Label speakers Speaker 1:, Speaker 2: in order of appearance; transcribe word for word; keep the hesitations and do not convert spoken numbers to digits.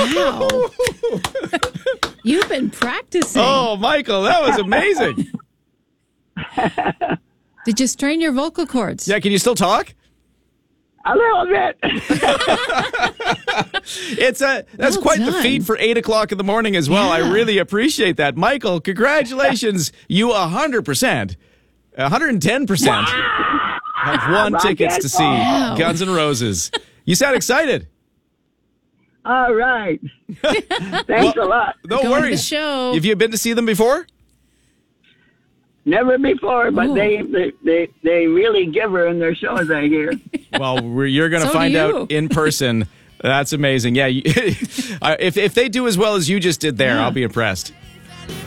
Speaker 1: Wow. You've been practicing.
Speaker 2: Oh, Michael, that was amazing.
Speaker 1: Did you strain your vocal cords?
Speaker 2: Yeah, can you still talk?
Speaker 3: A little bit.
Speaker 2: It's a that's
Speaker 1: Well
Speaker 2: quite the
Speaker 1: done.
Speaker 2: feat for eight o'clock in the morning as well. I
Speaker 1: Yeah.
Speaker 2: really appreciate that, Michael. Congratulations, you a hundred percent, a hundred and ten percent have won
Speaker 3: Rock
Speaker 2: tickets
Speaker 3: and
Speaker 2: to see
Speaker 1: roll.
Speaker 2: Guns N' Roses. You sound excited.
Speaker 3: All right. Thanks a lot.
Speaker 2: No
Speaker 1: Going to the
Speaker 2: worries.
Speaker 1: show.
Speaker 2: Have you been to see them before?
Speaker 3: Never before, but
Speaker 1: Ooh.
Speaker 3: they, they they they really give her in their shows, I hear.
Speaker 2: Well, we're, you're going to
Speaker 1: So do
Speaker 2: find
Speaker 1: you.
Speaker 2: out in person. That's amazing. Yeah, you, if if they do as well as you just did there,
Speaker 1: Yeah.
Speaker 2: I'll be impressed.